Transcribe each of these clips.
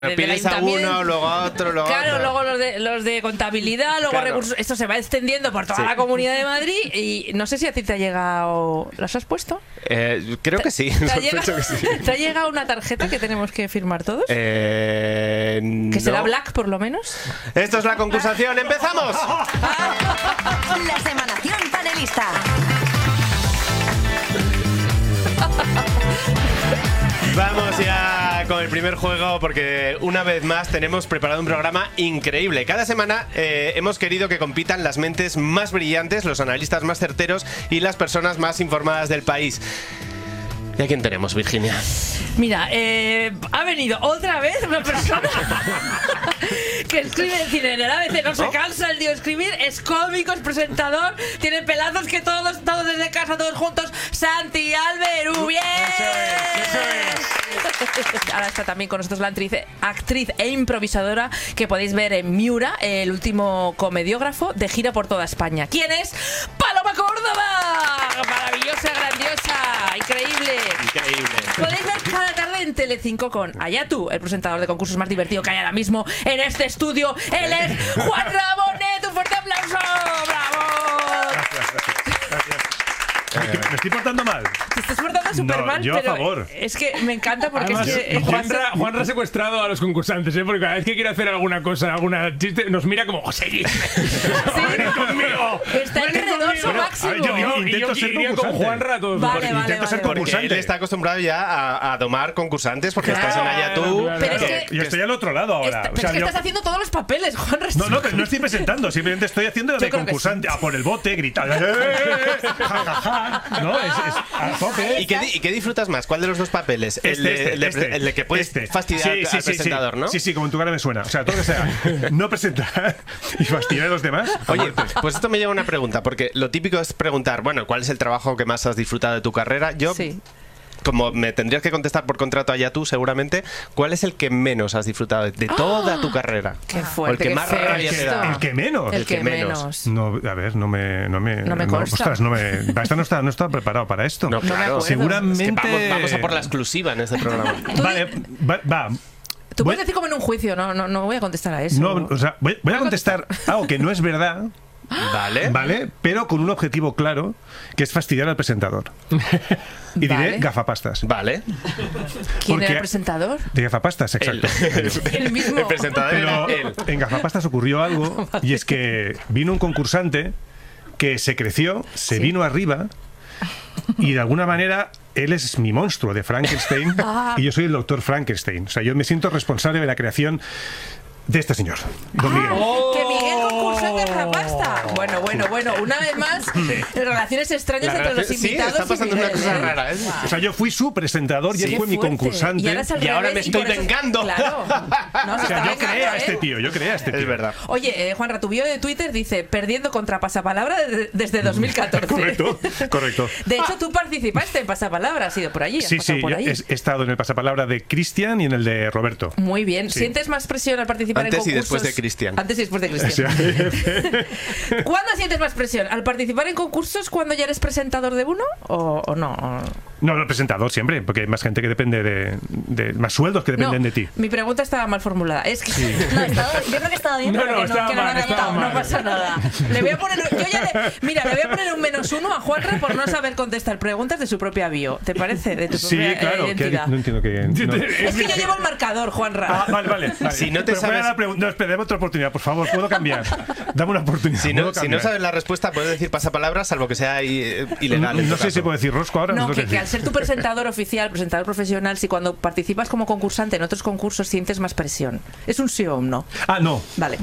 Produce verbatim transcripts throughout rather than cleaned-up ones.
De, pides a uno, luego a otro, luego claro, a otro. luego los de, los de contabilidad, luego claro. recursos. Esto se va extendiendo por toda sí. la Comunidad de Madrid y no sé si a ti te ha llegado. ¿Las has puesto? Eh, creo que sí. ¿Te ha, llegado, que sí. ¿Te ha llegado una tarjeta que tenemos que firmar todos? Eh, ¿Que no. será Black por lo menos? Esto es la concursación. ¡Empezamos! La semanación panelista. Vamos ya con el primer juego porque una vez más tenemos preparado un programa increíble. Cada semana eh, hemos querido que compitan las mentes más brillantes, los analistas más certeros y las personas más informadas del país. ¿Y a quién tenemos, Virginia? Mira, eh, ha venido otra vez una persona que escribe en cine en el A B C, no se cansa el tío de escribir, es cómico, es presentador, tiene pelazos que todos, todos desde casa, todos juntos. Santi Alberú, bien. Eso es, eso es. Ahora está también con nosotros la actriz, actriz e improvisadora que podéis ver en Miura, el último comediógrafo de gira por toda España. ¿Quién es? ¡Paloma Córdoba! Maravillosa, grandiosa, increíble. Increíble. Podéis ver cada tarde en Telecinco con Ayatu, el presentador de concursos más divertido que hay ahora mismo en este estudio. Él es Juan Rabonet. Un fuerte aplauso. ¡Bravo! Gracias, gracias, gracias. ¿Me estoy portando mal? Te estás portando súper no, mal, yo pero a favor. es que me encanta porque Además, es que... Es Juanra, Juanra ha secuestrado a los concursantes, ¿eh? Porque cada vez que quiere hacer alguna cosa, alguna chiste, nos mira como, ¡oh, seguidme! ¡Ven conmigo! Está entre dos o máximo. A ver, yo digo, Y intento yo ser iría con concursante. Juanra a todos. Vale, los- vale, intento vale, ser vale. Porque concursante. él está acostumbrado ya a, a domar concursantes porque Claro, estás en Ayatú. claro, Pero es que- que- Yo estoy al otro lado ahora. Esta- O pero sea, es que yo- estás haciendo todos los papeles, Juan. No, no, pero no estoy presentando, simplemente estoy haciendo Yo de creo que concursante, sí. a por el bote, gritando. ¡Eh, eh, eh! ¡Ja, ja, ja! No, es, es a tope. ¿Y qué, di- ¿Y qué disfrutas más? ¿Cuál de los dos papeles? Este, el, de, este, el, de, este, el de que puedes este. fastidiar Sí, sí, al sí, presentador, sí. ¿no? Sí, sí, como en tu cara me suena. O sea, todo lo que sea no presentar y fastidiar a los demás. Oye, pues esto me lleva a una pregunta, porque lo típico es preguntar, bueno, ¿cuál es el trabajo que más has disfrutado de tu carrera? Yo, Sí. como me tendrías que contestar por contrato allá tú, seguramente, ¿cuál es el que menos has disfrutado de, de toda tu carrera? Qué O fuerte, el que qué más feo rabia te esto. da. El que menos. El que que menos. menos. No, a ver, no me... No me, No me consta. ostras, no me... Esta no está, no está preparado para esto. No, me claro. acuerdo. Seguramente... Es que vamos, vamos a por la exclusiva en este programa. Vale, va... va. Tú Voy- puedes decir como en un juicio, no, no, no voy a contestar a eso. No, o sea, voy, voy a contestar algo que no es verdad, ¿Vale? ¿vale? Pero con un objetivo claro, que es fastidiar al presentador. Y Vale. diré gafapastas. Vale. ¿Quién era porque- el presentador? De gafapastas, exacto. El mismo. El presentador Pero era él. en gafapastas ocurrió algo, y es que vino un concursante que se creció, se Sí. vino arriba, y de alguna manera él es mi monstruo de Frankenstein Ah. y yo soy el doctor Frankenstein. O sea, yo me siento responsable de la creación de este señor, don Miguel. Que Miguel concursa en Gafapasta. Bueno, bueno, bueno. Una vez más, relaciones extrañas La entre los relación- sí, invitados. está pasando y una Miguel, cosa ¿eh? rara, ¿eh? O sea, yo fui su presentador y Sí. él fue Qué mi fuerte. concursante. Y ahora, es al Y ahora revés, me estoy por eso- vengando. Claro. No, se O sea, está yo creé vengando, a este ¿eh? tío, yo creé a este tío. Es verdad. Oye, eh, Juanra, tu bio de Twitter dice perdiendo contra Pasapalabra de- desde dos mil catorce. Correcto, correcto. De hecho, tú participaste en Pasapalabra, has ido por allí. has Sí, pasado sí, por yo ahí. he, he estado en el pasapalabra de Cristian y en el de Roberto. Muy bien. Sí. ¿Sientes más presión al participar Antes en y concursos? después de Cristian. Antes y después de Cristian. ¿Cuándo sientes más presión? ¿Al participar en concursos cuando ya eres presentador de uno? ¿O, o no? O- No, no, presentador siempre, porque hay más gente que depende de, de- más sueldos que dependen No, de ti. Mi pregunta estaba mal formulada. Es que No, estaba- yo creo que estaba bien, No, pero no, que no, estaba que no lo mal, han estaba adaptado. mal. no pasa nada. Le voy a poner, yo ya le- mira, le voy a poner un menos uno a Juanra por no saber contestar preguntas de su propia bio. ¿Te parece? De tu Sí, propia eh, claro, que identidad. no entiendo que... no. Es que yo llevo el marcador, Juanra. Ah, vale, vale, vale. Si no te Pero voy a sabes- dar pregun- No, espera, dame otra oportunidad, por favor, puedo cambiar. Dame una oportunidad. Si no, puedo si no cambiar. sabes la respuesta, puedes decir pasapalabras, salvo que sea i- ilegal. en No tu sé si caso. puedo decir rosco ahora. No, sé que, qué que al decir. ser tu presentador oficial, presentador profesional, si cuando participas como concursante en otros concursos sientes más presión. ¿Es un sí o un no? Ah, no. Vale.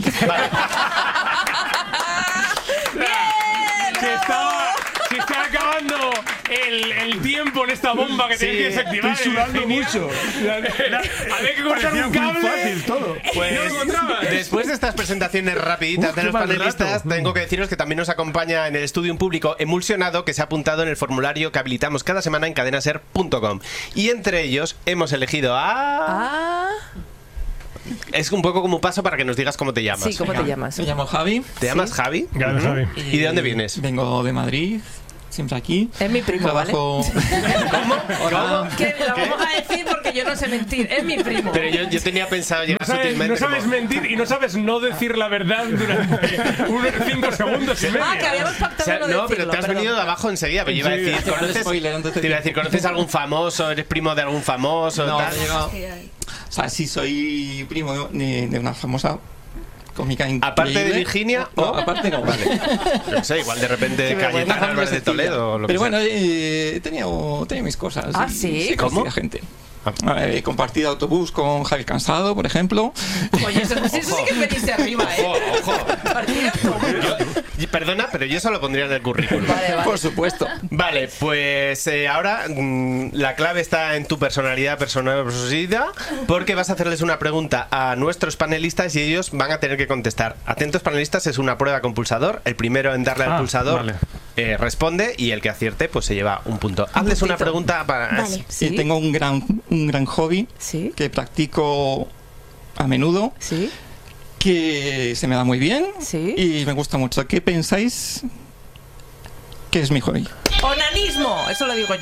Se está, se está acabando el, el tiempo en esta bomba que Sí, tienes que desactivar. estoy sudando Genial. mucho. Había que cortar Parecía un muy cable. fácil todo. Pues, ¿No lo encontrabas? después de estas presentaciones rapiditas Uf, de qué los mal panelistas, rato. tengo que deciros que también nos acompaña en el estudio un público emulsionado que se ha apuntado en el formulario que habilitamos cada semana en cadenaser punto com. Y entre ellos hemos elegido a... Ah, Es un poco como un paso para que nos digas cómo te llamas. sí, ¿cómo te llamas? Me llamo Javi. ¿Te llamas Javi? Gracias, Ujú. Javi. ¿Y de dónde vienes? Vengo de Madrid. siempre aquí. Es mi primo, Trabajo... ¿Cómo? Hola. Que lo vamos a decir porque yo no sé mentir. Es mi primo. Pero yo, yo tenía pensado llegar No sabes, sutilmente. no sabes como- mentir y no sabes no decir la verdad durante unos cinco segundos y medio. Ah, que habíamos O pactado sea, no no, decirlo, pero te has perdón. venido de abajo enseguida. Pero yo iba a Sí, decir, hacer el ¿conoces, spoiler antes de te iba a que- decir, ¿conoces algún famoso? ¿Eres primo de algún famoso? No, tal? no he llegado. O sea, sí soy primo de, de una famosa cómica increíble. Aparte de Virginia, No, ¿o? aparte no, vale. No sé, igual de repente Sí, me voy, Cayetana una Álvarez de sencilla. Toledo o lo Pero que bueno, eh, he tenido, he tenido mis cosas. Ah, y ¿sí? sí he ¿Cómo? conocido gente. He compartido autobús con Javier Cansado, por ejemplo. Oye, eso, eso sí que es venirse arriba, ¿eh? Ojo, ojo. Partido. Yo- y perdona, pero yo eso lo pondría en el currículum. Vale, vale. Por supuesto. Vale, pues eh, ahora mm, la clave está en tu personalidad, personalidad, porque vas a hacerles una pregunta a nuestros panelistas y ellos van a tener que contestar. Atentos panelistas, es una prueba con pulsador. El primero en darle al Ah, pulsador vale. eh, responde y el que acierte pues se lleva un punto. Hazles una pregunta para... Vale. Sí. Eh, tengo un gran, un gran hobby Sí. que practico a menudo, Sí. que se me da muy bien Sí. y me gusta mucho. ¿Qué pensáis que es mi hobby? Onanismo, eso lo digo yo.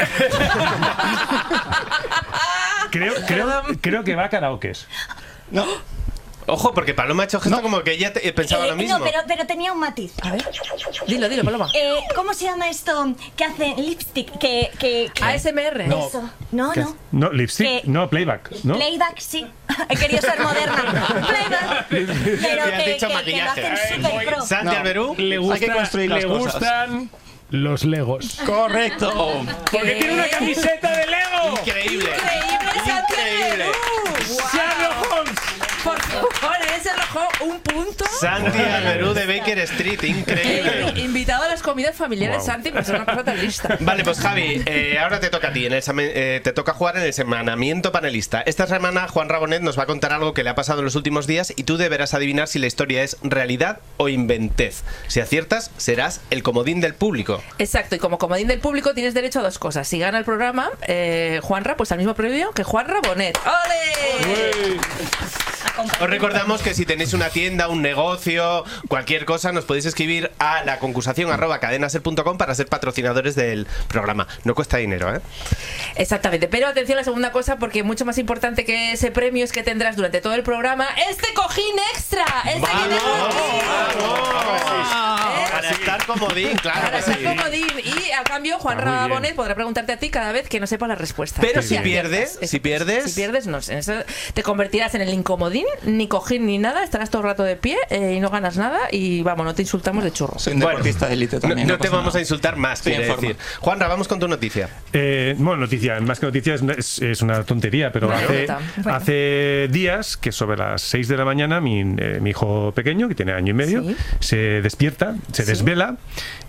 Creo, creo, creo que va a karaokes. No, Ojo, porque Paloma ha hecho gesto No. como que ella te- pensaba Eh, lo mismo. No, pero, pero tenía un matiz. A ver. Dilo, dilo, Paloma. Eh, ¿Cómo se llama esto que hace lipstick? Que, que, que- A S M R. No. Eso. No, no. No, lipstick, Que- no, playback, ¿no? Playback, sí. He querido ser moderna. Playback. Pero Me has que, dicho que- que maquillaje. lo hacen súper pro. Santi No. Alberú. Le, Hay gusta, que construir las le cosas. gustan los Legos. correcto. Porque tiene una camiseta de Lego. Increíble. Increíble, Santi Increíble. Alberú. Guau. Sherlock Holmes. Por favor, en ese rojo un punto. Santi Alberú de Baker Street, increíble. Eh, invitado a las comidas familiares, Wow. Santi, por ser una cosa tan lista. Vale, pues Javi, eh, ahora te toca a ti, en el examen- eh, te toca jugar en el semanamiento panelista. Esta semana Juan Rabonet nos va a contar algo que le ha pasado en los últimos días y tú deberás adivinar si la historia es realidad o inventez. Si aciertas, serás el comodín del público. Exacto, y como comodín del público tienes derecho a dos cosas. Si gana el programa, eh, Juanra, pues al mismo premio que Juan Rabonet. ¡Ole! Os recordamos que si tenéis una tienda, un negocio, cualquier cosa, nos podéis escribir a la concursación arroba cadenaser punto com para ser patrocinadores del programa. No cuesta dinero, ¿eh? Exactamente, pero atención a la segunda cosa, porque mucho más importante que ese premio es que tendrás durante todo el programa este cojín extra. Este que ¡Vamos! tengo aquí. ¡Vamos! Para estar comodín, claro Para que ser sí. comodín. Y a cambio, Juan Ah, muy bien. Rabonet podrá preguntarte a ti cada vez que no sepa la respuesta. Pero Si si aciertas. pierdes, Eso si es. pierdes- Si pierdes, no sé. en eso te convertirás en el incomodín, ni cojín ni nada. Estarás todo el rato de pie eh, y no ganas nada. Y vamos, no te insultamos de churro. Soy un Bueno, deportista de élite No, también. no te pasa vamos nada. a insultar más, Estoy en quiere forma. decir. Juanra, vamos con tu noticia. Eh, bueno, noticia, más que noticia es, es- es una tontería, pero Una hace, nota. Bueno. hace días que sobre las seis de la mañana mi, eh, mi hijo pequeño, que tiene año y medio, Sí. se despierta, se Sí. desvela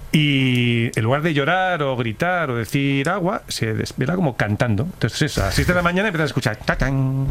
y en lugar de llorar o gritar o decir agua, se desvela como cantando. Entonces eso, a las seis de la mañana empiezas a escuchar tatán,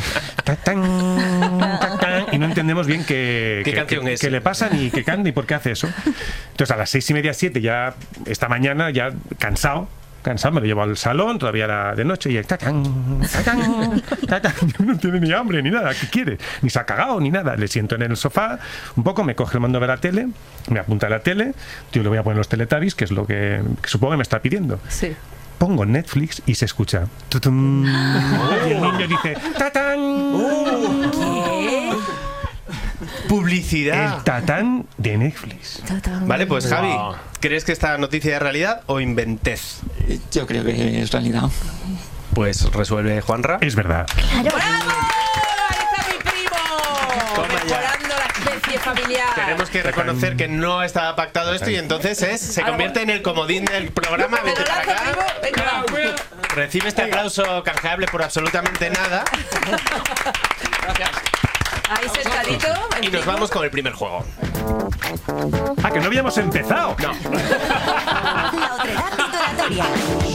tatán, tatán, y no entendemos bien qué, ¿Qué qué- canción qué- es? qué le pasa ni qué canta ni por qué hace eso. Entonces a las seis y media, siete, ya esta mañana, ya cansado, cansado, me lo llevo al salón, todavía era de noche, y el tatán, tatán, tatán, no tiene ni hambre ni nada, ¿qué quiere? Ni se ha cagado ni nada. Le siento en el sofá un poco, me coge el mando de la tele, me apunta a la tele, yo le voy a poner los Teletubbies, que es lo que, que supongo que me está pidiendo. Sí. Pongo Netflix y se escucha. Tutum, y el niño dice tatán. ¿Qué? Publicidad. El tatán de Netflix. Vale, pues Javi, ¿crees que esta noticia es realidad o inventez? Eh, Yo creo que es realidad. Pues resuelve Juanra. Es verdad. ¡Bravo! ¡Ahí está mi primo! Toma ya. Mejorando la especie familiar. Tenemos que reconocer que no estaba pactado esto y entonces es, se convierte en el comodín del programa. Te Vete lo para lanzo, primo. acá. Venga, va. Recibe este aplauso canjeable por absolutamente nada. Ahí sentadito. el Y nos primo. vamos con el primer juego. Ah, que no habíamos empezado. No. La otredad titulatoria.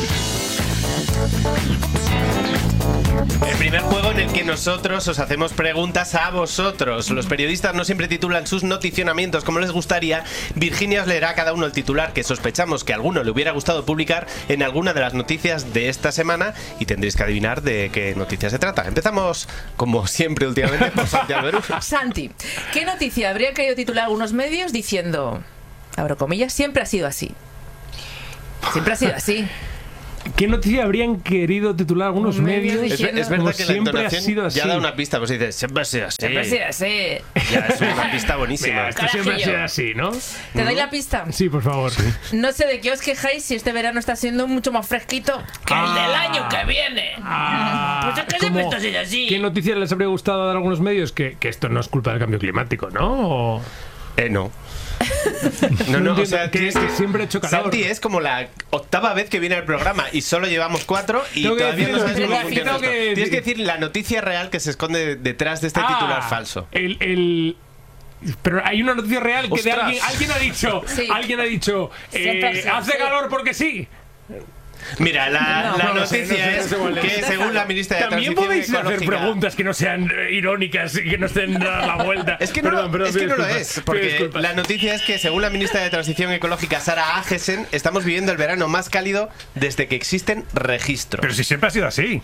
El primer juego en el que nosotros os hacemos preguntas a vosotros. Los periodistas no siempre titulan sus noticionamientos como les gustaría. Virginia os leerá a cada uno el titular que sospechamos que a alguno le hubiera gustado publicar en alguna de las noticias de esta semana y tendréis que adivinar de qué noticia se trata. Empezamos, como siempre últimamente, por Santi Alberú. Santi, ¿qué noticia habrían querido titular algunos medios diciendo, abro comillas, siempre ha sido así? Siempre ha sido así. ¿Qué noticia habrían querido titular algunos Un medio medios? Es, diciendo- es verdad Como que la siempre ha entonación sido así. ya da una pista, pues dices, siempre ha sido así. Siempre ha sido así. Ya es una pista buenísima. Mira, esto siempre ha sido así, ¿no? ¿Te doy la pista? Sí, por favor. No sé de qué os quejáis si este verano está siendo mucho más fresquito que el del año que viene. Ah, Pues es que siempre como- está siendo así. ¿Qué noticias les habría gustado dar a algunos medios? Que, que esto no es culpa del cambio climático, ¿no? O- Eh, no. No, no, o sea, que, tienes que siempre ha hecho calor. Santi es como la octava vez que viene al programa y solo llevamos cuatro y Tengo que todavía decir no sabes lo cómo que- funciona tengo esto. que- Tienes que decir la noticia real que se esconde detrás de este Ah, titular falso. El, el- Pero hay una noticia real que de ¡Ostras! alguien, alguien ha dicho, Sí. alguien ha dicho, eh, Siempre ha sido hace así. calor porque sí. Mira, la, No, la no lo sé, noticia no sé, no es sé cuál es. que según la ministra de También Transición podéis hacer Ecológica... preguntas que no sean eh, irónicas y que no estén a la vuelta. Es que no, Perdón, lo- perdón, es, que pido no lo disculpas, es, pido porque disculpas. la noticia es que según la ministra de Transición Ecológica, Sara Agesen, estamos viviendo el verano más cálido desde que existen registros. Pero si siempre ha sido así.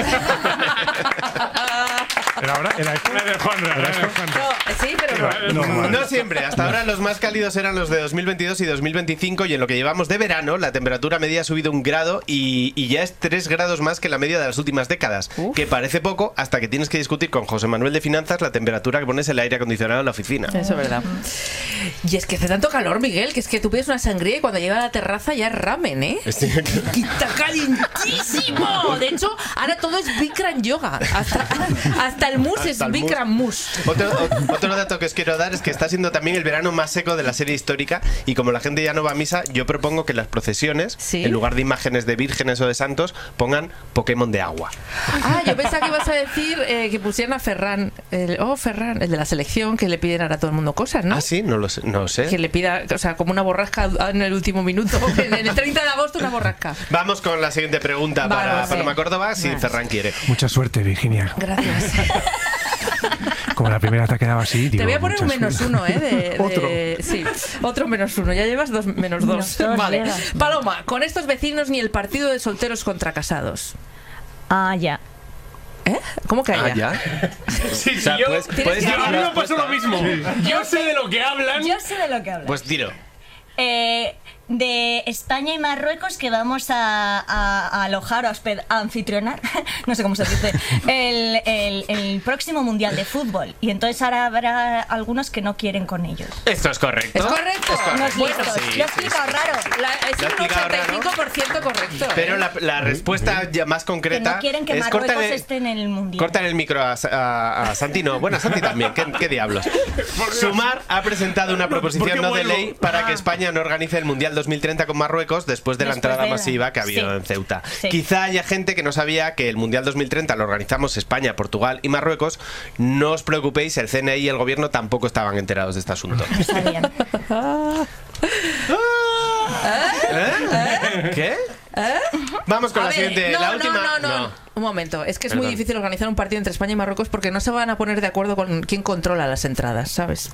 Era ahora, era esto. Era de Juanra, era de Juanra. No, sí, pero no. No, vale. No siempre, hasta ahora los más cálidos eran los de dos mil veintidós y dos mil veinticinco y en lo que llevamos de verano la temperatura media ha subido un grado y, y ya es tres grados más que la media de las últimas décadas, que parece poco hasta que tienes que discutir con José Manuel de Finanzas la temperatura que pones el aire acondicionado en la oficina. Eso es verdad. Y es que hace tanto calor, Miguel, que es que tú pides una sangría y cuando llega a la terraza ya es ramen, ¿eh? Estoy- Y está calentísimo. De hecho, ahora todo es Bikram yoga. Hasta, hasta el mus Hasta es el mus. Bikram mus. Otro, o- otro dato que os quiero dar es que está siendo también el verano más seco de la serie histórica y como la gente ya no va a misa, yo propongo que las procesiones, ¿Sí? en lugar de imágenes de vírgenes o de santos, pongan Pokémon de agua. Ah, yo pensaba que ibas a decir eh, que pusieran a Ferran. El, oh, Ferran, el de la selección, que le piden ahora a todo el mundo cosas, ¿no? Ah, sí, no lo sé. No sé. Que le pida, o sea, como una borrasca en el último minuto. En el treinta de agosto, una borrasca. Vamos con la siguiente pregunta Vale, para sí. Paloma Córdoba, si Vale. Ferran quiere. Mucha suerte, Virginia. Gracias. Como la primera te ha quedado así, digo, Te voy a poner un mucha menos suerte. uno, ¿eh? De, de- Otro. Sí, otro menos uno. Ya llevas dos menos dos. Menos dos, Vale. llega. Paloma, con estos vecinos ni el partido de solteros contra casados. Ah, ya. ¿Eh? ¿Cómo que Ah, haya? ya. Sí, sí, O sea, yo, puedes- tienes puedes que- yo- dar a mí la me pasó lo respuesta. mismo. Yo sé de lo que hablan. Yo sé de lo que hablas. Pues tiro. Eh, de España y Marruecos que vamos a, a- a alojar o a, hosped- a anfitrionar, no sé cómo se dice, el, el- el próximo Mundial de Fútbol. Y entonces ahora habrá algunos que no quieren con ellos. Esto es correcto. ¿Es correcto? Es correcto. Unos listos. Sí, Lo he sí, explicado sí, raro. sí. La- es Lo has un explicado ochenta y cinco por ciento correcto. ¿eh? Pero la, la respuesta ya más Que concreta no quieren que es Marruecos córtale, esté en el Mundial. córtale el micro a, a- a Santi. No, bueno, a Santi también. ¿Qué, qué diablos? Sumar ha presentado una ¿Por proposición qué no de vuelvo? ley para Ah. que España no organice el Mundial dos mil treinta con Marruecos después de la Después entrada de la- masiva que ha habido sí. en Ceuta. Sí. Quizá haya gente que no sabía que el Mundial dos mil treinta lo organizamos España, Portugal y Marruecos. No os preocupéis, el C N I y el gobierno tampoco estaban enterados de este asunto. No sabían. ¿Eh? ¿Qué? Vamos con A la ver, siguiente, no, la no, última. no, no, Un momento, es que es muy Perdón. difícil organizar un partido entre España y Marruecos porque no se van a poner de acuerdo con quién controla las entradas, ¿sabes?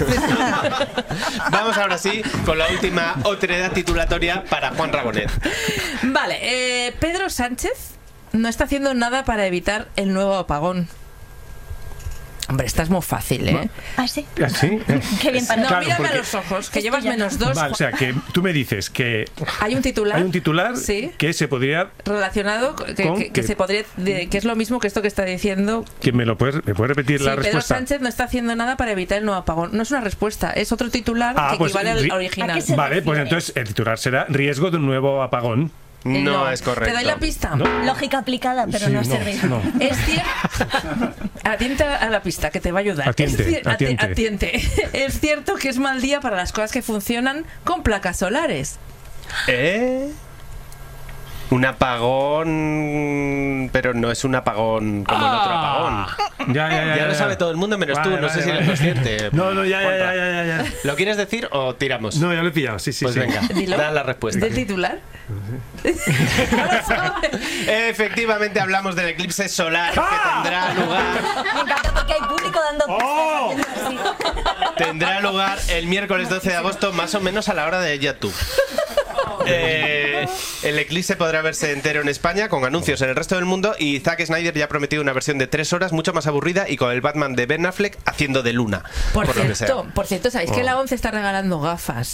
Vamos ahora sí con la última otredad titulatoria para Juan Rabonet. Vale, eh, Pedro Sánchez no está haciendo nada para evitar el nuevo apagón. Hombre, esta es muy fácil, ¿eh? ¿Ah, sí? ¿Ah, sí? Qué bien para No, Claro, mírame porque- a los ojos, que Esto llevas ya- menos dos. Vale, o sea, que tú me dices que Hay un titular. hay un titular Sí. que se podría... Relacionado que, ¿Con que- que qué? se podría de- que es lo mismo que esto que está diciendo. que ¿Me lo puedes, me puedes repetir Sí, la Pedro respuesta? Sánchez no está haciendo nada para evitar el nuevo apagón. No es una respuesta, es otro titular Ah, que pues, equivale al ri- original. ¿A qué se Vale, pues refiere? entonces el titular será riesgo de un nuevo apagón. Eh, No, es correcto. ¿Te doy la pista? ¿No? Lógica aplicada, pero Sí, no, no, servir. no. Es cierto. Atiente a la pista que te va a ayudar. Atiente, es cier- ati- atiente. atiente. Es cierto que es mal día para las cosas que funcionan con placas solares. ¿Eh? Un apagón, pero no es un apagón como el otro apagón. Ya, ya, ya. Ya lo sabe todo el mundo menos tú, Vale, no sé vale, si vale. eres consciente. No, no, ya, ya, Juanra. ya, ya, ya, ya. ¿Lo quieres decir o tiramos? No, ya lo he pillado, sí, sí, Pues sí. venga, Dilo. da la respuesta. ¿Del titular? No lo sabe. Efectivamente hablamos del eclipse solar que tendrá lugar, Me encanta porque hay público dando ¡Oh! pistas, haciendo así. tendrá lugar el miércoles doce de agosto, más o menos a la hora de YouTube. Eh, el eclipse podrá verse entero en España con anuncios en el resto del mundo y Zack Snyder ya ha prometido una versión de tres horas mucho más aburrida y con el Batman de Ben Affleck haciendo de luna. Por, lo que sea. cierto, por cierto, ¿sabéis que la ONCE está regalando gafas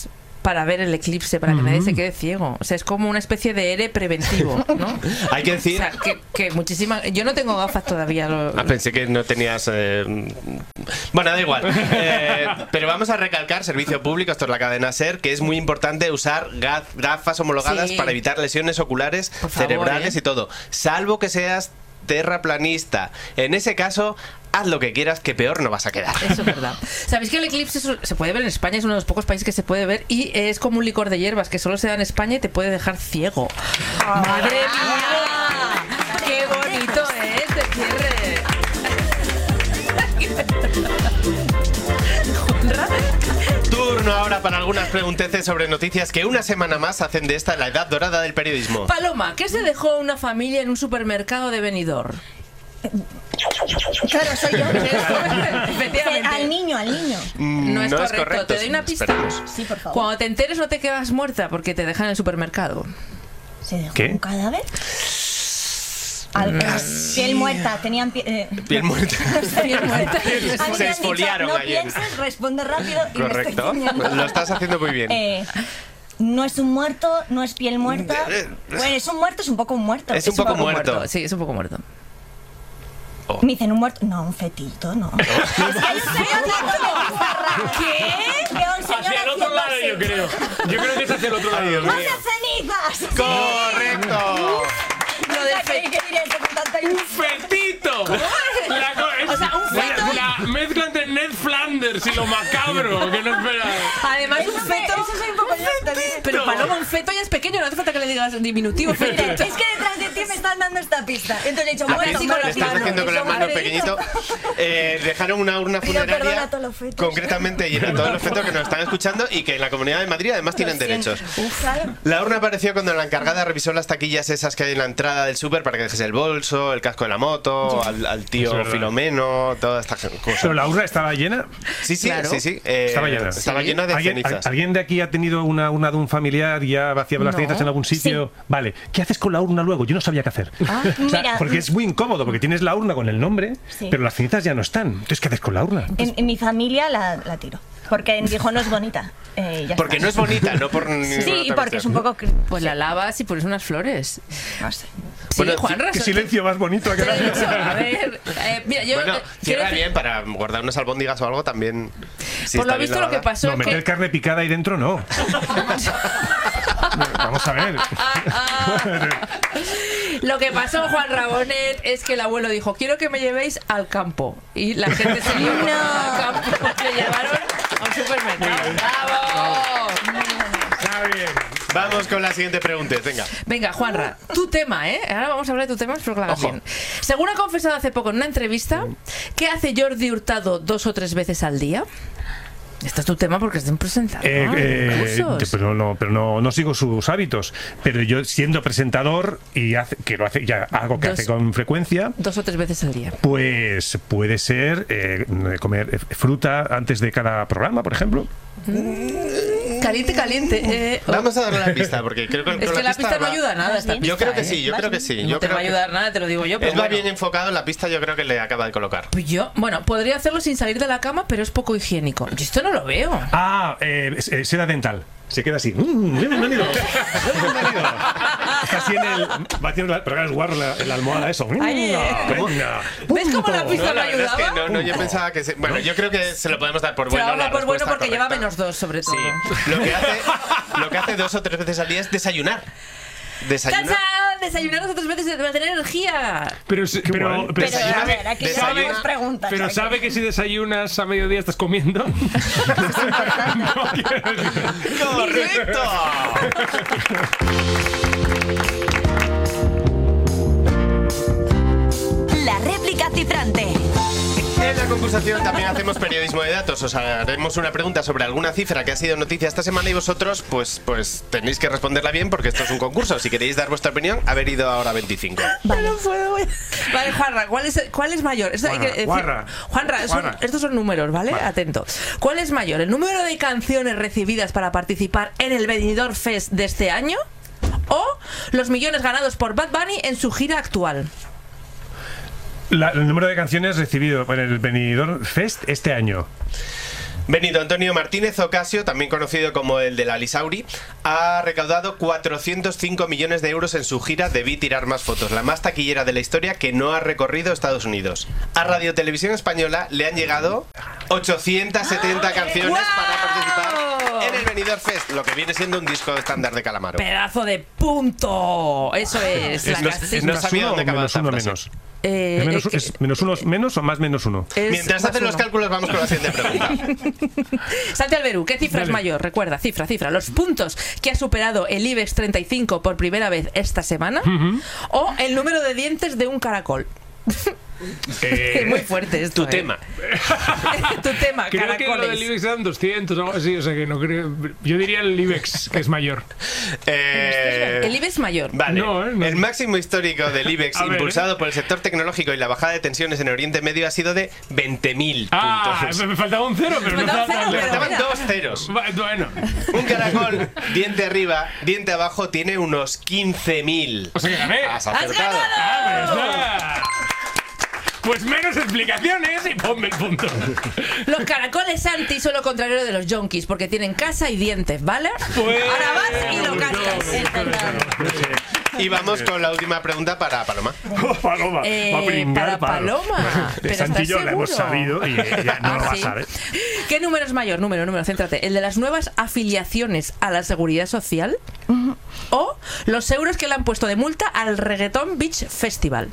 para ver el eclipse, para que nadie se quede ciego. O sea, es como una especie de E R E preventivo, ¿no? Hay que decir... O sea, que, que muchísimas... Yo no tengo gafas todavía. Lo... Ah, pensé que no tenías... Eh... Bueno, da igual. Eh, pero vamos a recalcar, servicio público, esto es la cadena SER, que es muy importante usar gaf gafas homologadas Sí. para evitar lesiones oculares, Por favor, cerebrales ¿eh? y todo. Salvo que seas terraplanista. En ese caso, haz lo que quieras, que peor no vas a quedar. Eso es verdad. ¿Sabéis que el eclipse es- se puede ver en España? Es uno de los pocos países que se puede ver y es como un licor de hierbas que solo se da en España y te puede dejar ciego. ¡Madre mía! ¡Qué bonito es este cierre! Turno ahora para algunas pregunteces sobre noticias que una semana más hacen de esta la edad dorada del periodismo. Paloma, ¿qué se dejó una familia en un supermercado de Benidorm? Claro, soy yo. Efectivamente. Al niño, al niño. Mm, No es correcto. Te doy una pista. Esperemos. Sí, por favor. Cuando te enteres no te quedas muerta porque te dejan en el supermercado. ¿Se dejó ¿Qué? un cadáver? Al, piel muerta, tenían pie- eh, Piel muerta. Piel muerta. a mí me han Se dicho, exfoliaron no ayer. pienses, responde rápido y me Correcto. estoy ciñendo. Lo estás haciendo muy bien. Eh, no es un muerto, no es piel muerta. Bueno, es un muerto, es un poco un muerto. Es un poco muerto. Sí, es un poco muerto. Me dicen un muerto. No, un fetito, no. Es que hay un señor haciendo- ¿Qué? Veo a un señor Hacia el otro haciendo lado, así. yo creo. Yo creo que es hacia el otro lado. Dios mío. ¡Más cenizas! ¡Correcto! Lo del ¿Qué fe- diría eso con tanta ilusión? ¡Fetito! La, co- es- O sea, un la- feto. la mezcla entre Ned Flanders y lo macabro, que no esperaba. Además, un Eso soy- feto. eso soy un poco yo también. Pero Paloma, un feto ya es pequeño, no hace falta que le digas diminutivo. Feto. Es que detrás de ti me están dando esta pista. Entonces he dicho, Haces- muerto, sí, muerto. lo estás mano, haciendo con la eso mano madre. pequeñito. Eh, dejaron una urna Pido perdón funeraria a todos los fetos. concretamente y a todos los fetos que nos están escuchando y que en la Comunidad de Madrid además tienen derechos. Claro. La urna apareció cuando la encargada revisó las taquillas esas que hay en la entrada del súper para que dejes el bolso, el casco de la moto, al, al Es tío verdad. Filomeno, toda esta cosa. Pero la urna estaba llena. Sí, sí, Claro. sí, sí. eh, Estaba llena. Estaba Sí. llena de ¿Alguien, cenizas. a- ¿Alguien de aquí ha tenido una urna de un familiar y ya vaciaba las No. cenizas en algún sitio? Vale. ¿Qué haces con la urna luego? Yo no sabía qué hacer. O sea, Mira, porque es muy incómodo, porque tienes la urna con el nombre, Sí. pero las cenizas ya no están. Entonces, ¿qué haces con la urna? en, en mi familia la, la tiro. Porque dijo, no es bonita. Eh, ya Porque está. no es bonita, no por ninguna Sí, y otra porque es un cuestión. poco... cri- Pues la lavas y pones unas flores. No sé. Sí, Bueno, Juan Qué Raso. silencio más bonito. Te lo he dicho. A ver, eh, mira, yo. Bueno, eh, cierra quiero- bien para guardar unas albóndigas o algo también. si Por está lo bien visto, lo que lavada. pasó No, es meter que. carne picada ahí dentro, no. Vamos a ver. Lo que pasó, Juan Rabonet, es que el abuelo dijo: quiero que me llevéis al campo. Y la gente se dio No. al campo. Le llevaron a un supermercado. ¡Bravo! Está bien. Vamos con la siguiente pregunta, venga. Venga, Juanra, tu tema, ¿eh? Ahora vamos a hablar de tu tema, espero que lo hagas Ojo. bien. Según ha confesado hace poco en una entrevista, ¿qué hace Jordi Hurtado dos o tres veces al día? Este es tu tema porque es de un presentador. Eh, eh, Cursos. yo- pero no, pero no, no sigo sus hábitos. Pero yo, siendo presentador y hace, que lo hace ya algo que Dos. hace con frecuencia, Dos o tres veces al día. pues puede ser eh, comer eh, fruta antes de cada programa, por ejemplo. Caliente, caliente. Eh, oh. Vamos a darle la pista, porque creo que Es con que la pista no va- ayuda a nada. Esta Yo Yo pista, creo que ¿eh? sí, yo ¿Vas creo que bien? sí. No Yo te creo va a que ayudar nada, te lo digo yo. Pero él va bueno. bien enfocado en la pista, yo creo que le acaba de colocar. Pues yo, bueno, podría hacerlo sin salir de la cama, pero es poco higiénico. Yo esto no lo veo. Ah, eh, es- eh, seda dental. Se queda así. Mm, bienvenido. Bienvenido. Está así en el. Va haciendo la, pero claro, es guarro la, en la almohada, eso. Mm, Ay, eh. venga, ¿Ves cómo punto. la pista No, la no verdad es que ayudaba? no, no, yo pensaba que... se- bueno, yo creo que se lo podemos dar por Se bueno. lo la hago por bueno respuesta porque lleva correcta. menos dos, sobre todo. Sí. Lo que, hace, lo que hace dos o tres veces al día es desayunar. Desayunar. ¡Tachán! Desayunar dos o tres veces para tener energía. Pero, se- pero, guay. pero, Pero a Desayuna- ver, aquí desayuna- ya tenemos preguntas. pero aquí. sabe que si desayunas a mediodía estás comiendo. No quiero decir- ¡Correcto! La réplica cifrante. En la concursación también hacemos periodismo de datos. Os haremos una pregunta sobre alguna cifra que ha sido noticia esta semana y vosotros, pues, pues tenéis que responderla bien porque esto es un concurso. Si queréis dar vuestra opinión, haber ido ahora a veinticinco. Vale. No puedo. Vale, Juanra, ¿cuál es, cuál es mayor? Esto hay que Juanra, decir- Juanra. Juanra, son- Juanra. estos son números, ¿vale? Atento. ¿Cuál es mayor? ¿El número de canciones recibidas para participar en el Benidorm Fest de este año? ¿O los millones ganados por Bad Bunny en su gira actual? La- el número de canciones recibido por el Benidorm Fest este año. Benito Antonio Martínez Ocasio, también conocido como el de la Lisauri, ha recaudado cuatrocientos cinco millones de euros en su gira Debí tirar más fotos, la más taquillera de la historia que no ha recorrido Estados Unidos. A Radio Televisión Española le han llegado ochocientas setenta canciones ¡Wow! para participar en el Benidorm Fest, lo que viene siendo un disco estándar de Calamaro. Pedazo de punto. Eso es. La no, casilla. no ¿Más sabía uno dónde o acababa menos esta uno frase. menos? Eh, ¿Es menos, eh, es menos uno menos o más menos uno? es Mientras más hacen los uno. cálculos, vamos con la siguiente pregunta. Santi Alberú, ¿qué cifra Dale. es mayor? Recuerda, cifra, cifra. Los puntos que ha superado el IBEX treinta y cinco por primera vez esta semana o el número de dientes de un caracol. Eh, Muy fuerte esto. Tu eh. tema. Tu tema, Creo que lo caracoles. del IBEX eran doscientos o algo así, o sea que no creo. Yo diría el IBEX, que es mayor. Eh, El IBEX mayor. Vale, No, eh, no. el máximo histórico del IBEX A ver, impulsado por el sector tecnológico y la bajada de tensiones en Oriente Medio ha sido de veinte mil Ah, puntos. me faltaba un cero, pero Me no faltaba estaba un tan cero, lejos. Faltaban mira. dos ceros. Va- Bueno, Un caracol, diente arriba, diente abajo, tiene unos quince mil. o sea que gané. Has ¡Has acertado. ganado! Ah, pero está. Pues menos explicaciones y ponme el punto. Los caracoles, Santi, son lo contrario de los yonkis, porque tienen casa y dientes, ¿vale? Pues- Ahora vas y lo cascas. Es verdad. Y vamos con la última pregunta para Paloma. Paloma, Eh, va a pringar, para Pablo. Paloma. De Pero Santillo ¿estás la hemos seguro? sabido y ya no Ah, lo va a ¿sí? saber. ¿Qué número es mayor? Número, número, céntrate. ¿El de las nuevas afiliaciones a la seguridad social? ¿O los euros que le han puesto de multa al Reggaeton Beach Festival?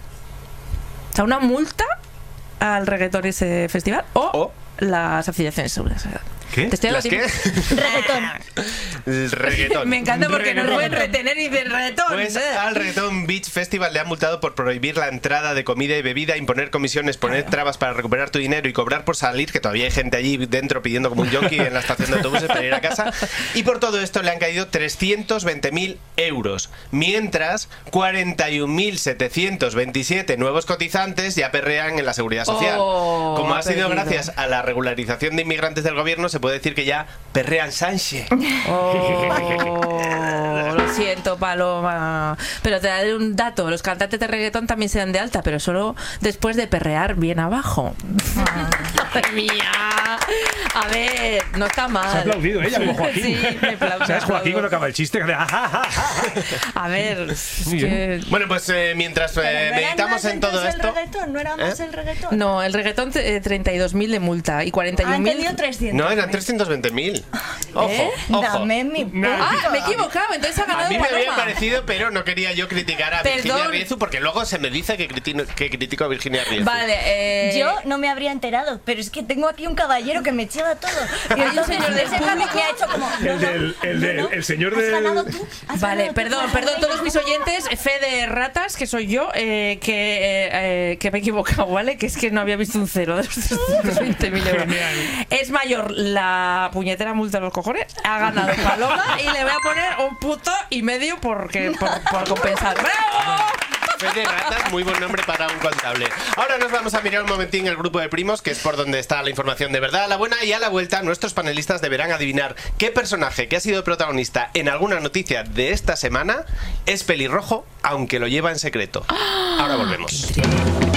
O sea, una multa al Reggaeton ese festival o, O- las afiliaciones de seguridad social. ¿Qué? Te estoy ¿Las qué? hablando- Reggaetón. El reggaetón. Me encanta porque nos pueden Reggaetón. retener y dicen reggaetón. Pues al Reggaeton Beach Festival le han multado por prohibir la entrada de comida y bebida, imponer comisiones, poner trabas para recuperar tu dinero y cobrar por salir, que todavía hay gente allí dentro pidiendo como un yonki en la estación de autobuses para ir a casa. Y por todo esto le han caído trescientos veinte mil euros. Mientras, cuarenta y un mil setecientos veintisiete nuevos cotizantes ya perrean en la seguridad social. Oh, como ha ha sido perdido. gracias a la regularización de inmigrantes del gobierno, se puede decir que ya perrean Sánchez. Oh, lo siento, Paloma. Pero te daré un dato. Los cantantes de reggaetón también se dan de alta, pero solo después de perrear bien abajo. Madre mía. A ver, no está mal. Se ha aplaudido ella, como Joaquín. Sí, me aplaudo. ¿Sabes, Joaquín, cuando acaba el chiste? Que hace, "Ah, ah, ah, ah". A ver, es Muy que... Bueno, pues eh, mientras eh, Pero ¿no era meditamos más en todo entonces esto... el reggaetón? ¿No era más ¿Eh? el reggaetón? No, el reggaetón eh, treinta y dos mil de multa y cuarenta y Ah, un mil... entendido trescientos. No, eran trescientos veinte mil. Ojo, ¿Eh? ojo. Dame mi punto. Ah, me he equivocado, entonces ha ganado A mí me había Paloma. parecido, pero no quería yo criticar a Virginia Perdón. Riezu, porque luego se me dice que, criti- que critico a Virginia Riezu. Vale, eh... Yo no me habría enterado, pero es que tengo aquí un caballero que me lleva todo. Y Hay un entonces señor del ese cambio público. me ha hecho como. El del- el del- el señor ¿Has del- ganado tú? ¿Has Vale, ganado tú? perdón, ¿Has perdón, ganado todos tú? mis oyentes, fe de ratas, que soy yo, eh, que, eh, eh, que me he equivocado, ¿vale? Que es que no había visto un cero de los trescientos veinte mil euros. Es mayor la puñetera multa de los cojones, ha ganado Paloma y le voy a poner un puto y medio porque, por, por compensar. ¡Bravo! Fe de ratas, muy buen nombre para un contable. Ahora nos vamos a mirar un momentín el grupo de primos, que es por donde está la información de verdad, la buena, y a la vuelta nuestros panelistas deberán adivinar qué personaje que ha sido protagonista en alguna noticia de esta semana es pelirrojo, aunque lo lleva en secreto. Ahora volvemos.